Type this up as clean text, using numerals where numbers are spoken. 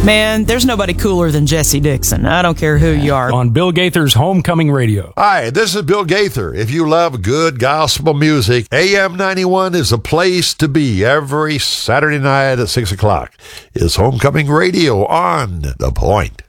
Man, there's nobody cooler than Jesse Dixon. I don't care who you are. On Bill Gaither's Homecoming Radio. Hi, this is Bill Gaither. If you love good gospel music, AM 91 is a place to be every Saturday night at 6 o'clock. It's Homecoming Radio on The Point.